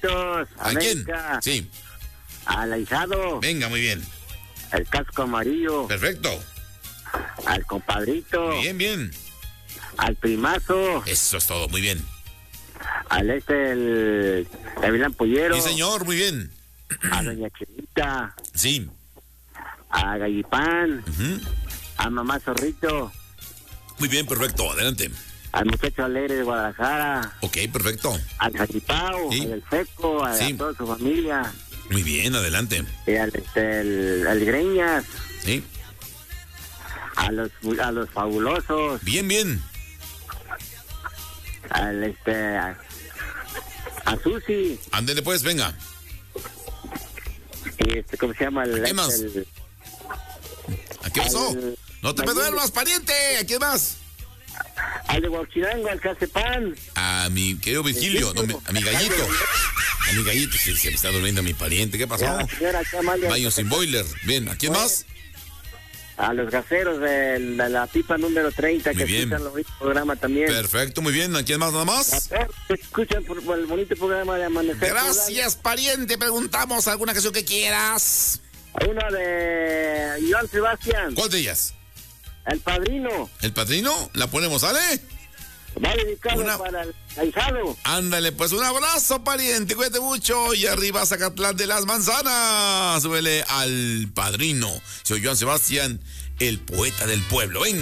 Saluditos. ¿A América. quién? Sí. Al ahijado. Venga, muy bien. El casco amarillo. Perfecto. Al compadrito. Bien, bien. Al primazo. Eso es todo, muy bien. Al el Vilán Pollero. Sí, señor, muy bien. A doña Chelita. Sí. A Gallipán. Ujú. A mamá Zorrito. Muy bien, perfecto, adelante. Al muchacho alegre de Guadalajara. Ok, perfecto. Al Jacipao. Sí. Al Seco. A, Sí. a toda su familia. Muy bien, adelante. Y al al Greñas. Sí. A los fabulosos. Bien, bien. Al a Susi. Ándele pues, venga. Y ¿cómo se llama? ¿A quién más? ¿A qué pasó? No te me duermas, pariente. ¿A quién más? Al de Huachirango, al Cacepan. A mi querido Virgilio, no, a mi gallito. A mi gallito, se me está durmiendo mi pariente. ¿Qué pasó? Baño sin boiler. Bien, ¿a quién más? A los gaseros de la pipa número 30 Muy que bien. escuchan el programa también. Perfecto, muy bien. ¿A quién más nada más? Que escuchan por el bonito programa de Amanecer. Gracias, pariente. Preguntamos alguna canción que quieras. Una de Joan Sebastián. ¿Cuál de ellas? El Padrino. ¿El Padrino? ¿La ponemos, sale? Va dedicado para el ahijado. Ándale, pues un abrazo, pariente. Cuídate mucho. Y arriba, Zacatlán de las Manzanas. Súbele al Padrino. Soy Joan Sebastián, el poeta del pueblo. Venga.